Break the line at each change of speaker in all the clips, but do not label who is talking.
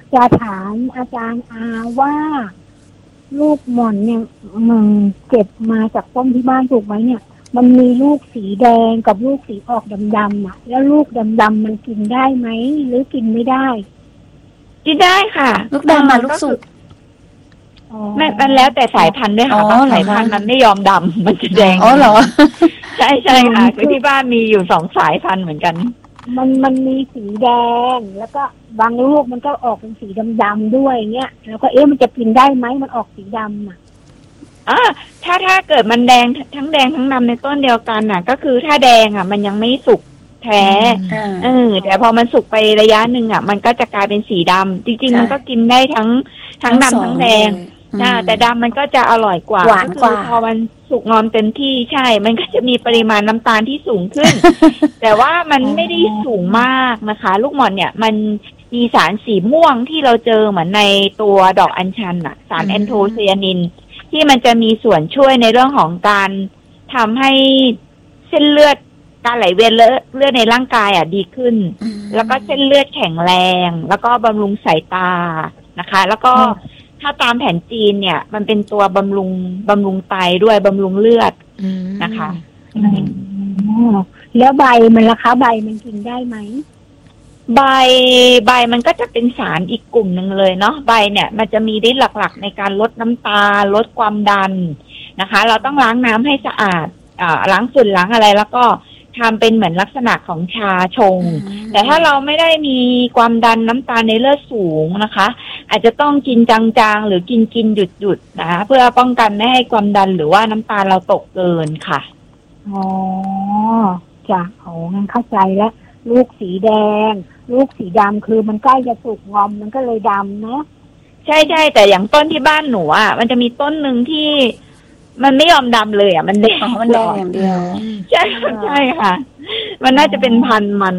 จะถามอาจารย์อาว่าลูกหม่อนเนี่ยมันเก็บมาจากต้นที่บ้านถูกไหมเนี่ยมันมีลูกสีแดงกับลูกสีออกดำๆอ่ะแล้วลูกดำๆมันกินได้ไหมหรือกินไม่ได้
กินได้ค่ะ
ลูกดำมาลูกสุก
มันแล้วแต่สายพันธุ์ด้วยค่ะบางสายพันธุ์มันไม่ยอมดำมันจะแดง
อ๋อเหรอ
ใช่ใช่ค่ะคือที่บ้านมีอยู่2 สายพันธุ์เหมือนกัน
มันมีสีแดงแล้วก็บางลูกมันก็ออกเป็นสีดำๆด้วยเนี่ยแล้วก็มันจะกินได้ไหมมันออกสีดำอ่ะ
ถ้าเกิดมันแดงทั้งแดงทั้งดำในต้นเดียวกันน่ะก็คือถ้าแดงอ่ะมันยังไม่สุกแท้แต่พอมันสุกไประยะหนึ่งอ่ะมันก็จะกลายเป็นสีดำจริงๆมันก็กินได้ทั้งดำทั้งแดงแต่ดำมันก็จะอร่อยกว่าก็คือพอมันสุกงอมเต็มที่ใช่มันก็จะมีปริมาณน้ำตาลที่สูงขึ้น แต่ว่ามันไม่ได้สูงมากนะคะลูกหม่อนเนี่ยมันมีสารสีม่วงที่เราเจอเหมือนในตัวดอกอัญชันอ่ะสารแอนโทไซยานินที่มันจะมีส่วนช่วยในเรื่องของการทำให้เส้นเลือดการไหลเวียนเลือดในร่างกายดีขึ้นแล้วก็เส้นเลือดแข็งแรงแล้วก็บำรุงสายตานะคะแล้วก็ถ้าตามแผนจีนเนี่ยมันเป็นตัวบำรุงไตด้วยบำรุงเลือดนะคะ
แล้วใบมันล่ะคะใบมันกินได้ไหม
ใบมันก็จะเป็นสารอีกกลุ่มหนึ่งเลยเนาะใบเนี่ยมันจะมีฤทธิ์หลักๆในการลดน้ำตาลลดความดันนะคะเราต้องล้างน้ำให้สะอาดล้างฝุ่นล้างอะไรแล้วก็ทำเป็นเหมือนลักษณะของชาชงแต่ถ้าเราไม่ได้มีความดันน้ำตาลในเลือดสูงนะคะอาจจะต้องกินจางๆหรือกินหยุดนะคะเพื่อป้องกันไม่ให้ความดันหรือว่าน้ำตาลเราตกเกินค่ะ
จ้ะงั้นเข้าใจแล้วลูกสีแดงลูกสีดำคือมันใกล้จะสุกงอมมันก็เลยดำเนาะ
ใช่แต่อย่างต้นที่บ้านหนูมันจะมีต้นหนึ่งที่มันไม่ยอมดำเลยมันแดง
มันแดงอย่างเดียว
ใช่ค่ะมันน่าจะเป็นพันธุ์มัน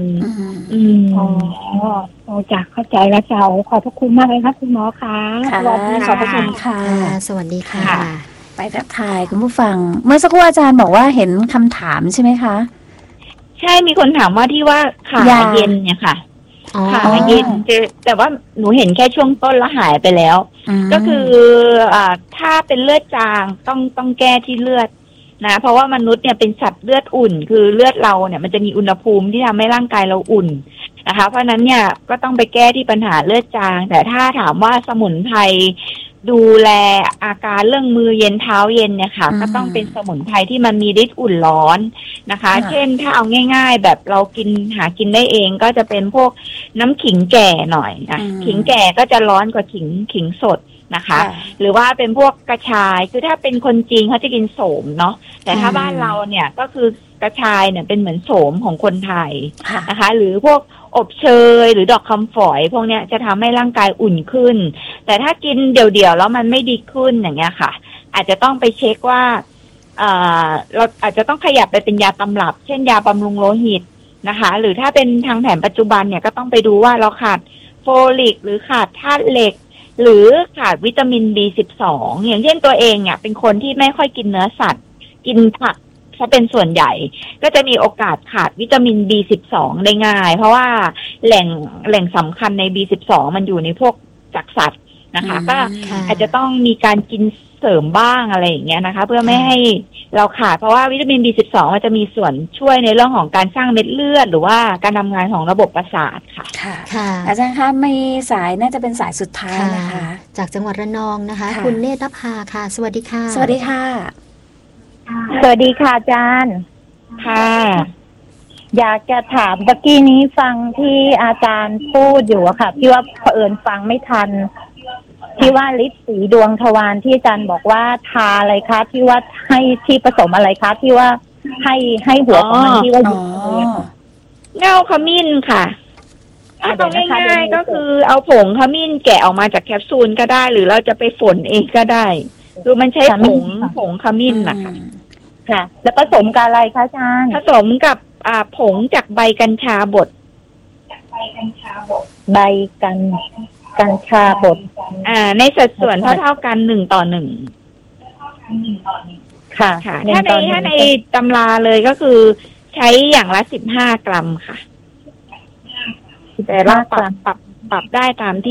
จ้ะเข้าใจแล้วเจ้าขอบพระคุณมากเลยค่ะคุณหมอค่ะ
สวัสดีขอบพระคุณค่ะ
สวัสดีค่ะ
ไปทักทายคุณผู้ฟังเมื่อสักครู่อาจารย์บอกว่าเห็นคำถามใช่ไหมคะ
ใช่มีคนถามว่าที่ว่าขาเย็นเนี่ยค่ะขาเย็นแต่ว่าหนูเห็นแค่ช่วงต้นแล้วหายไปแล้วก็คือถ้าเป็นเลือดจางต้องแก้ที่เลือดนะเพราะว่ามนุษย์เนี่ยเป็นสัตว์เลือดอุ่นคือเลือดเราเนี่ยมันจะมีอุณหภูมิที่ทำให้ร่างกายเราอุ่นนะคะเพราะนั้นเนี่ยก็ต้องไปแก้ที่ปัญหาเลือดจางแต่ถ้าถามว่าสมุนไพรดูแลอาการเรื่องมือเย็นเท้าเย็นเนี่ยค่ะก็ต้องเป็นสมุนไพรที่มันมีฤทธิ์อุ่นร้อนนะคะเช่นถ้าเอาง่ายๆแบบเราหากินได้เองก็จะเป็นพวกน้ำขิงแก่หน่อยขิงแก่ก็จะร้อนกว่าขิงสดนะคะหรือว่าเป็นพวกกระชายคือถ้าเป็นคนจีนเขาจะกินโสมเนาะแต่ถ้าบ้านเราเนี่ยก็คือกระชายเนี่ยเป็นเหมือนโสมของคนไทยนะคะหรือพวกอบเชยหรือดอกคำฝอยพวกเนี้ยจะทำให้ร่างกายอุ่นขึ้นแต่ถ้ากินเดี่ยวๆแล้วมันไม่ดีขึ้นอย่างเงี้ยค่ะอาจจะต้องไปเช็คว่าเราอาจจะต้องขยับไปเป็นยาตำรับเช่นยาบำรุงโลหิตนะคะหรือถ้าเป็นทางแผนปัจจุบันเนี่ยก็ต้องไปดูว่าเราขาดโฟลิกหรือขาดธาตุเหล็กหรือขาดวิตามิน B12 อย่างเช่นตัวเองเนี่ยเป็นคนที่ไม่ค่อยกินเนื้อสัตว์กินผักถ้าเป็นส่วนใหญ่ก็จะมีโอกาสขาดวิตามิน B12 ได้ง่ายเพราะว่าแหล่งสำคัญใน B12 มันอยู่ในพวกจากสัตว์นะคะก็อาจจะต้องมีการกินเสริมบ้างอะไรอย่างเงี้ยนะคะเพื่อไม่ให้เราขาดเพราะว่าวิตามิน B12 มันจะมีส่วนช่วยในเรื่องของการสร้างเม็ดเลือดหรือว่าการทำงานของระบบประสาทค่ะ
ค่ะอาจารย์คะมีสายน่าจะเป็นสายสุดท้ายนะคะ
จากจังหวัดระนองนะคะคุณเนตรภาค่ะสวัสดีค่ะ
สวัสดีค่ะ
สวัสดีค่ะอาจารย์
ค่ะ
อยากจะถามตะกี้นี้ฟังที่อาจารย์พูดอยู่อะค่ะที่ว่าเผอิญฟังไม่ทันที่ว่าลิปสีดวงทวารที่อาจารย์บอกว่าทาอะไรคะที่ว่าให้ที่ผสมอะไรคะที่ว่าให้หัวของมันที่ว่าอยู่
เงาขมิ้นค่ะเอาง่ายๆก็คือเอาผงขมิ้นแกะออกมาจากแคปซูลก็ได้หรือเราจะไปฝนเองก็ได้คือมันใช้ผงขมิ้นนะคะ
ค่ะแล้วผสมกับอะไรคะอาจารย์
ผสมกับผงจากใบกัญชาบด
ใบกัญชาบด
ในสัดส่วนเท่ากัน1:1
ค่ะ
ถ้าในตำราเลยก็คือใช้อย่างละ15 กรัมค่ะแต่เราปรับได้ตามที่